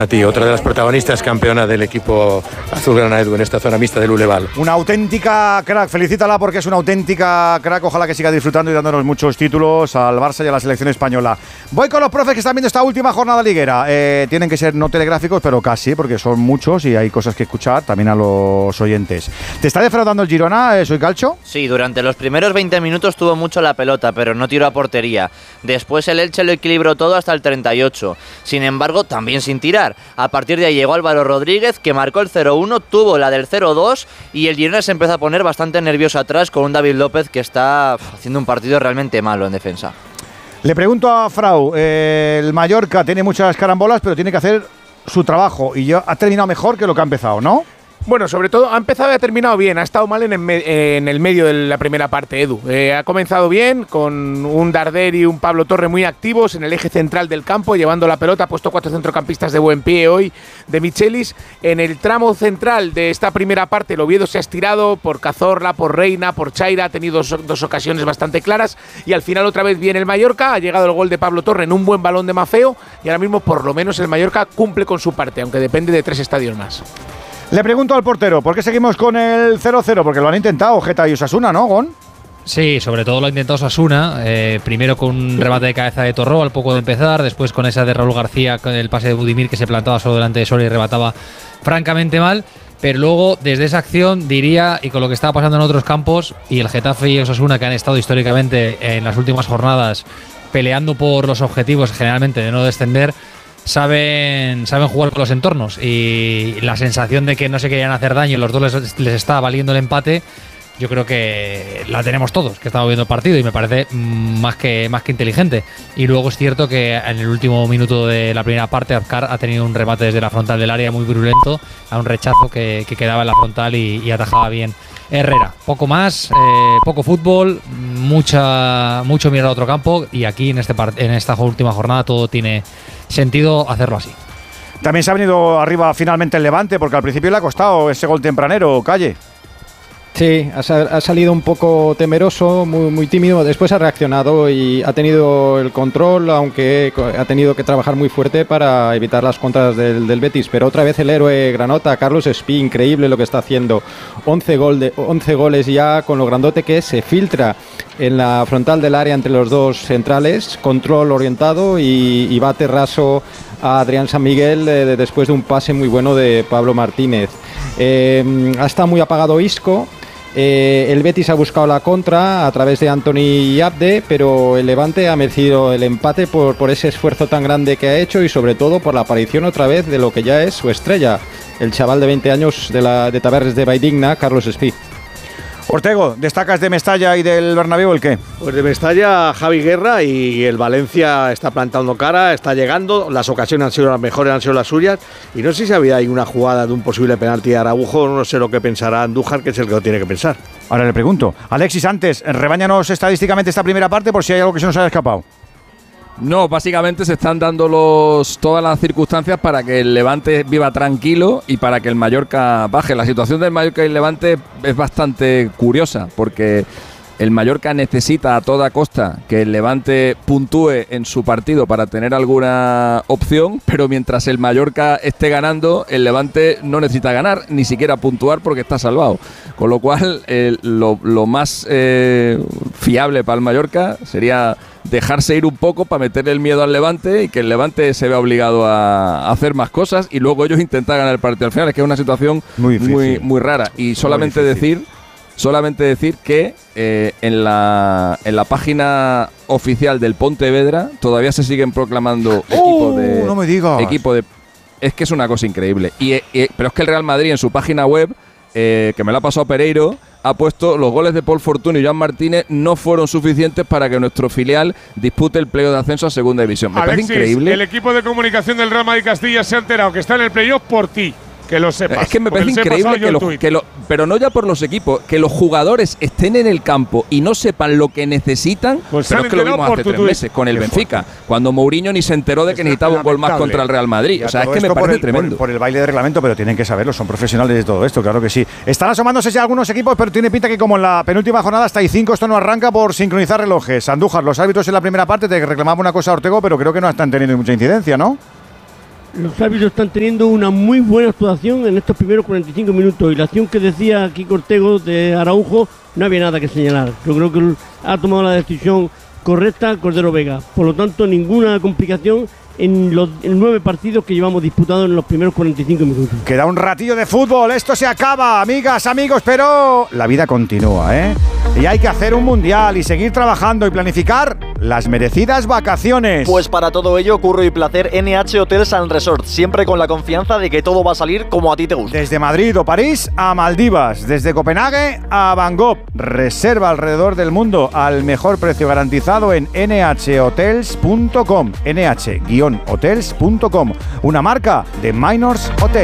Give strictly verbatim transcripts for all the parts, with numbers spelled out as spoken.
A ti, otra de las protagonistas, campeona del equipo azulgrana, Edu, en esta zona mixta del Uleval. Una auténtica crack, felicítala porque es una auténtica crack, ojalá que siga disfrutando y dándonos muchos títulos al Barça y a la selección española. Voy con los profes que están viendo esta última jornada liguera. Eh, tienen que ser no telegráficos, pero casi, porque son muchos y hay cosas que escuchar también a los oyentes. ¿Te está defraudando el Girona, eh, soy Calcho? Sí, durante los primeros veinte minutos tuvo mucho la pelota, pero no tiró a portería. Después el Elche lo equilibró todo hasta el treinta y ocho. Sin embargo, también sin tirar. A partir de ahí llegó Álvaro Rodríguez, que marcó el cero uno, tuvo la del cero dos y el Girona se empezó a poner bastante nervioso atrás con un David López que está haciendo un partido realmente malo en defensa. Le pregunto a Frau, eh, el Mallorca tiene muchas carambolas, pero tiene que hacer su trabajo y ya ha terminado mejor que lo que ha empezado, ¿no? Bueno, sobre todo ha empezado y ha terminado bien. Ha estado mal en el, me en el medio de la primera parte, Edu. Eh, ha comenzado bien con un Darder y un Pablo Torre muy activos en el eje central del campo, llevando la pelota. Ha puesto cuatro centrocampistas de buen pie hoy de Michelis. En el tramo central de esta primera parte, el Oviedo se ha estirado por Cazorla, por Reina, por Chaira. Ha tenido dos, dos ocasiones bastante claras. Y al final otra vez viene el Mallorca. Ha llegado el gol de Pablo Torre en un buen balón de Mafeo. Y ahora mismo por lo menos el Mallorca cumple con su parte, aunque depende de tres estadios más. Le pregunto al portero, ¿por qué seguimos con el cero cero? Porque lo han intentado Geta y Osasuna, ¿no, Gon? Sí, sobre todo lo ha intentado Osasuna, eh, primero con un remate de cabeza de Torró al poco de empezar, después con esa de Raúl García, con el pase de Budimir que se plantaba solo delante de Soria y remataba francamente mal, pero luego desde esa acción diría, y con lo que estaba pasando en otros campos, y el Getafe y Osasuna que han estado históricamente en las últimas jornadas peleando por los objetivos generalmente de no descender, Saben, saben jugar con los entornos y la sensación de que no se querían hacer daño y los dos les, les está valiendo el empate, yo creo que la tenemos todos, que estamos viendo el partido y me parece más que, más que inteligente. Y luego es cierto que en el último minuto de la primera parte Azcar ha tenido un remate desde la frontal del área muy virulento a un rechazo que, que quedaba en la frontal y, y atajaba bien Herrera. Poco más, eh, poco fútbol, mucha, mucho mirar a otro campo y aquí en, este en esta última jornada todo tiene sentido hacerlo así. También se ha venido arriba finalmente el Levante, porque al principio le ha costado ese gol tempranero, Calle. Sí, ha, ha salido un poco temeroso, muy, muy tímido, después ha reaccionado y ha tenido el control, aunque ha tenido que trabajar muy fuerte para evitar las contras del, del Betis, pero otra vez el héroe granota, Carlos Espí, increíble lo que está haciendo, once, gol de, once goles ya con lo grandote que es, se filtra en la frontal del área entre los dos centrales, control orientado y, y bate raso a Adrián San Miguel eh, después de un pase muy bueno de Pablo Martínez. Eh, ha estado muy apagado Isco. Eh, el Betis ha buscado la contra a través de Anthony y Abde, pero el Levante ha merecido el empate por, por ese esfuerzo tan grande que ha hecho y sobre todo por la aparición otra vez de lo que ya es su estrella, el chaval de veinte años de, la, de Tabernes de Valldigna, Carlos Espí. Ortego, ¿destacas de Mestalla y del Bernabéu el qué? Pues de Mestalla, Javi Guerra, y el Valencia está plantando cara, está llegando, las ocasiones han sido las mejores, han sido las suyas, y no sé si había ahí una jugada de un posible penalti de Araujo, no sé lo que pensará Andújar, que es el que lo tiene que pensar. Ahora le pregunto, Alexis, antes, rebáñanos estadísticamente esta primera parte por si hay algo que se nos haya escapado. No, básicamente se están dando los, todas las circunstancias para que el Levante viva tranquilo y para que el Mallorca baje. La situación del Mallorca y el Levante es bastante curiosa porque el Mallorca necesita a toda costa que el Levante puntúe en su partido para tener alguna opción, pero mientras el Mallorca esté ganando, el Levante no necesita ganar, ni siquiera puntuar porque está salvado. Con lo cual, eh, lo, lo más eh, fiable para el Mallorca sería dejarse ir un poco para meterle el miedo al Levante y que el Levante se vea obligado a hacer más cosas y luego ellos intentan ganar el partido al final. Es que es una situación muy, muy, muy rara. Y solamente decir solamente decir que eh, en, la, en la página oficial del Pontevedra todavía se siguen proclamando oh, equipo de... no me digas. Equipo de es que es una cosa increíble. Y, y, pero es que el Real Madrid en su página web, eh, que me la ha pasado Pereiro, ha puesto los goles de Paul Fortuny y Joan Martínez no fueron suficientes para que nuestro filial dispute el playoff de ascenso a segunda división. Me Alexis, parece increíble. El equipo de comunicación del Real Madrid Castilla se ha enterado que está en el playoff por ti. Que lo sepas. Es que me parece increíble que, lo, que lo, pero no ya por los equipos, que los jugadores estén en el campo y no sepan lo que necesitan. Pues pero es que lo vimos hace tres meses con el Benfica, cuando Mourinho ni se enteró de que necesitaba un gol más contra el Real Madrid. O sea, es que me parece el, tremendo. Por, por el baile de reglamento, pero tienen que saberlo, son profesionales de todo esto, claro que sí. Están asomándose ya algunos equipos, pero tiene pinta que como en la penúltima jornada hasta hay cinco, esto no arranca por sincronizar relojes. Andújar, los árbitros en la primera parte te reclamaban una cosa a Ortego, pero creo que no están teniendo mucha incidencia, ¿no? los árbitros están teniendo una muy buena actuación en estos primeros cuarenta y cinco minutos, y la acción que decía aquí Ortego de Araujo, no había nada que señalar. Yo creo que ha tomado la decisión correcta Cordero Vega, por lo tanto ninguna complicación en los en nueve partidos que llevamos disputados en los primeros cuarenta y cinco minutos. Queda un ratillo de fútbol, esto se acaba, amigas, amigos, pero la vida continúa, ¿eh? Y hay que hacer un mundial y seguir trabajando y planificar las merecidas vacaciones. Pues para todo ello, curro y placer N H Hotels and Resorts, siempre con la confianza de que todo va a salir como a ti te gusta. Desde Madrid o París a Maldivas, desde Copenhague a Bangkok. Reserva alrededor del mundo al mejor precio garantizado en N H hotels punto com. N H hotels punto com, una marca de Minors Hotel.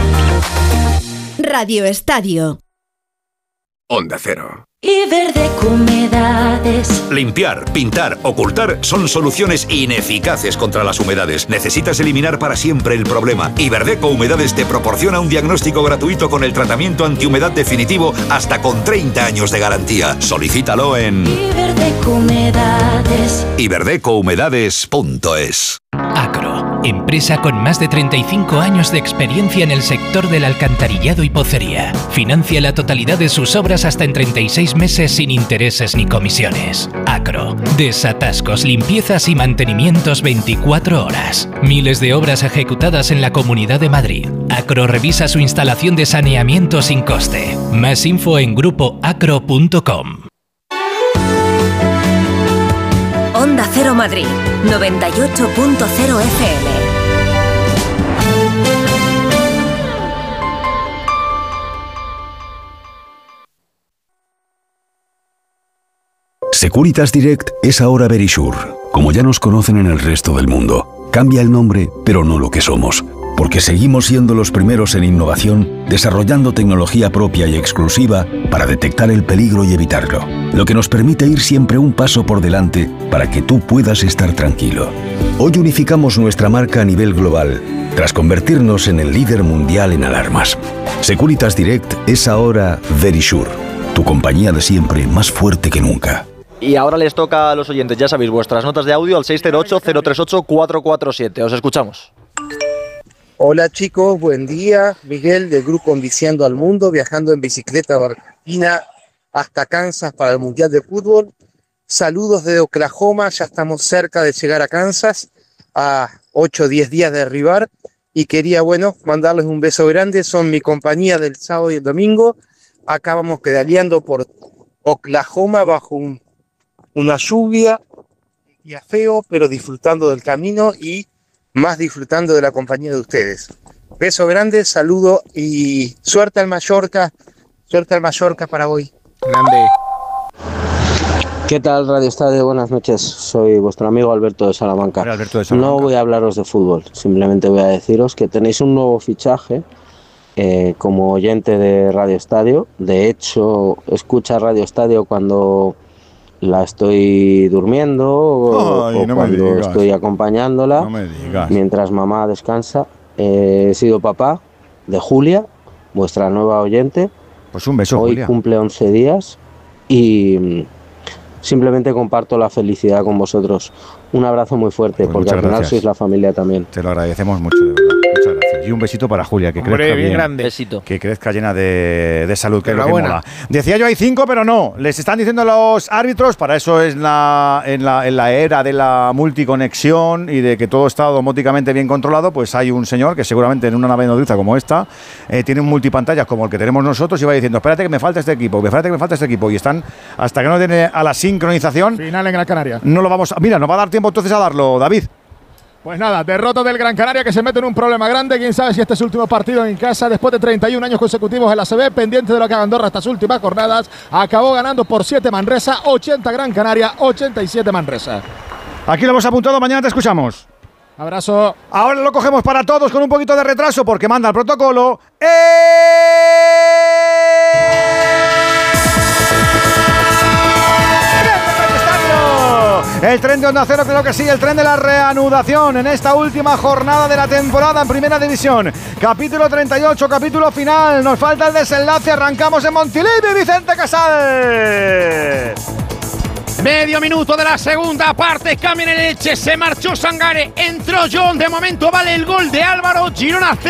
Radio Estadio. Onda Cero. Iberdeco Humedades. Limpiar, pintar, ocultar son soluciones ineficaces contra las humedades. Necesitas eliminar para siempre el problema. Iberdeco Humedades te proporciona un diagnóstico gratuito con el tratamiento antihumedad definitivo hasta con treinta años de garantía. Solicítalo en Iberdeco Humedades. iberdeco humedades punto es. Acro, empresa con más de treinta y cinco años de experiencia en el sector del alcantarillado y pocería. Financia la totalidad de sus obras hasta en treinta y seis meses sin intereses ni comisiones. Acro, desatascos, limpiezas y mantenimientos veinticuatro horas. Miles de obras ejecutadas en la Comunidad de Madrid. Acro revisa su instalación de saneamiento sin coste. Más info en grupo acro punto com. Onda Cero Madrid, noventa y ocho punto cero F M. Securitas Direct es ahora Verisure, como ya nos conocen en el resto del mundo. Cambia el nombre, pero no lo que somos, porque seguimos siendo los primeros en innovación, desarrollando tecnología propia y exclusiva para detectar el peligro y evitarlo, lo que nos permite ir siempre un paso por delante para que tú puedas estar tranquilo. Hoy unificamos nuestra marca a nivel global, tras convertirnos en el líder mundial en alarmas. Securitas Direct es ahora Verisure, tu compañía de siempre más fuerte que nunca. Y ahora les toca a los oyentes, ya sabéis, vuestras notas de audio al seis cero ocho, cero tres ocho, cuatro cuatro siete. Os escuchamos. Hola chicos, buen día. Miguel del grupo Ambiciando al Mundo, viajando en bicicleta de Argentina hasta Kansas para el Mundial de Fútbol. Saludos desde Oklahoma, ya estamos cerca de llegar a Kansas, a ocho o diez días de arribar. Y quería, bueno, mandarles un beso grande, son mi compañía del sábado y el domingo. Acá vamos pedaleando por Oklahoma bajo un, una lluvia, un día feo, pero disfrutando del camino y más disfrutando de la compañía de ustedes. Beso grande, saludo y suerte al Mallorca, suerte al Mallorca para hoy. Grande. ¿Qué tal, Radio Estadio? Buenas noches, soy vuestro amigo Alberto de Salamanca. Hola, Alberto de Salamanca. No voy a hablaros de fútbol, simplemente voy a deciros que tenéis un nuevo fichaje eh, como oyente de Radio Estadio. De hecho, escucha Radio Estadio cuando la estoy durmiendo Ay, o, o no cuando estoy acompañándola, no me digas. Mientras mamá descansa. Eh, he sido papá de Julia, vuestra nueva oyente. Pues un beso, Hoy Julia. cumple once días y simplemente comparto la felicidad con vosotros. Un abrazo muy fuerte, pues porque al final gracias. Sois la familia también. Te lo agradecemos mucho, de verdad. Muchas gracias. Y un besito para Julia, que Hombre, crezca bien bien. grande. Besito. Que crezca llena de, de salud, que es lo que Enhorabuena. mola. Decía yo hay cinco, pero no. Les están diciendo los árbitros, para eso es la, en, la, en la era de la multiconexión y de que todo está domóticamente bien controlado, pues hay un señor que seguramente en una nave nodriza como esta eh, tiene un multipantallas como el que tenemos nosotros y va diciendo, espérate que me falta este equipo, espérate que me falta este equipo. Y están, hasta que no tiene a la sincronización, final en Gran Canaria. No lo vamos a... Mira, nos va a dar tiempo entonces a darlo, David. Pues nada, derrota del Gran Canaria que se mete en un problema grande. Quién sabe si este es su último partido en casa después de treinta y un años consecutivos en la A C B, pendiente de lo que haga Andorra estas últimas jornadas. Acabó ganando por siete Manresa, ochenta Gran Canaria, ochenta y siete Manresa. Aquí lo hemos apuntado, mañana te escuchamos. Abrazo. Ahora lo cogemos para todos con un poquito de retraso porque manda el protocolo. ¡Eh! El tren de Onda Cero, creo que sí, el tren de la reanudación en esta última jornada de la temporada en Primera División. Capítulo treinta y ocho, capítulo final. Nos falta el desenlace, arrancamos en Montilivi, Vicente Casal. Medio minuto de la segunda parte, cambia en el Elche, se marchó Sangare, entró John, de momento vale el gol de Álvaro, Girona